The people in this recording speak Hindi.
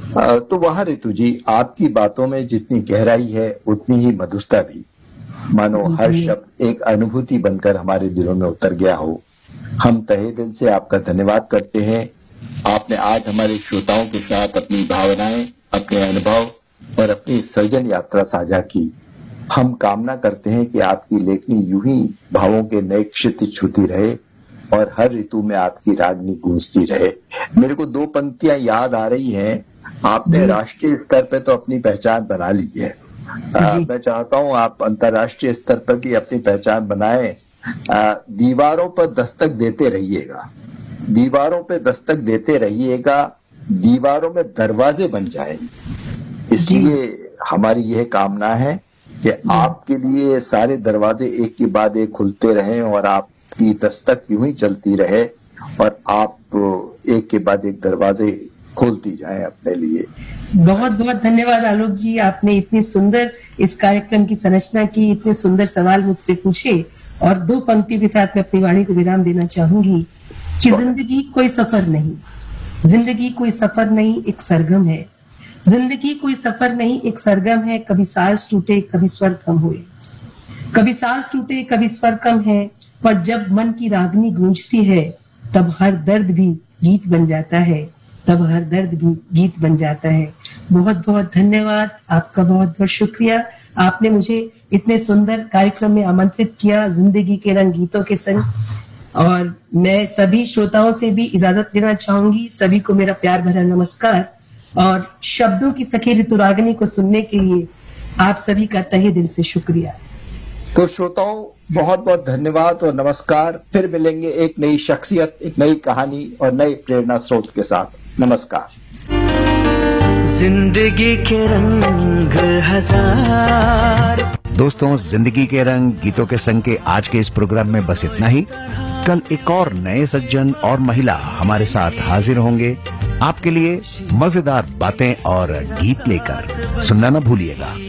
तो वहाँ ऋतु जी, आपकी बातों में जितनी गहराई है उतनी ही मधुरता भी। मानो जी हर धन्यवाद। शब्द एक अनुभूति बनकर हमारे दिलों में उतर गया हो। हम तहे दिल से आपका धन्यवाद करते हैं। आपने आज हमारे श्रोताओं के साथ अपनी भावनाएं, अपने अनुभव और अपनी सृजन यात्रा साझा की। हम कामना करते हैं कि आपकी लेखनी यूं ही भावों के नए क्षितिज छूती रहे और हर ऋतु में आपकी रागनी गूंजती रहे। मेरे को दो पंक्तियां याद आ रही हैं। आपने जी राष्ट्रीय स्तर पे तो अपनी पहचान बना ली है। जी मैं चाहता हूं आप अंतर्राष्ट्रीय स्तर पर भी अपनी पहचान बनाएं। दीवारों पर दस्तक देते रहिएगा, दीवारों पे दस्तक देते रहिएगा, दीवारों में दरवाजे बन जाएं। जी इसलिए हमारी यह कामना है कि जी आपके लिए सारे दरवाजे एक के बाद एक खुलते रहें और आपकी दस्तक यूं ही चलती रहे और आप एक के बाद एक दरवाजे खोलती जाएं अपने लिए। बहुत बहुत धन्यवाद आलोक जी, आपने इतनी सुंदर इस कार्यक्रम की संरचना की, इतने सुंदर सवाल मुझसे पूछे और दो पंक्तियों के साथ मैं अपनी वाणी को विराम देना चाहूंगी कि जिंदगी कोई सफर नहीं, जिंदगी कोई सफर नहीं, एक सरगम है। जिंदगी कोई सफर नहीं, एक सरगम है। कभी सांस टूटे, कभी स्वर कम हुए, कभी सांस टूटे, कभी स्वर कम है, पर जब मन की रागनी गूंजती है तब हर दर्द भी गीत बन जाता है, तब हर दर्द भी गीत बन जाता है। बहुत बहुत धन्यवाद, आपका बहुत बहुत शुक्रिया। आपने मुझे इतने सुंदर कार्यक्रम में आमंत्रित किया, जिंदगी के रंग गीतों के संग। और मैं सभी श्रोताओं से भी इजाजत लेना चाहूंगी। सभी को मेरा प्यार भरा नमस्कार और शब्दों की सखी ऋतुरागिनी को सुनने के लिए आप सभी का तहे दिल से शुक्रिया। तो श्रोताओं, बहुत बहुत धन्यवाद और नमस्कार। फिर मिलेंगे एक नई शख्सियत, एक नई कहानी और नए प्रेरणा स्रोत के साथ। नमस्कार। जिंदगी के रंग हजार। दोस्तों, जिंदगी के रंग गीतों के संग के आज के इस प्रोग्राम में बस इतना ही। कल एक और नए सज्जन और महिला हमारे साथ हाजिर होंगे आपके लिए मजेदार बातें और गीत लेकर। सुनना न भूलिएगा।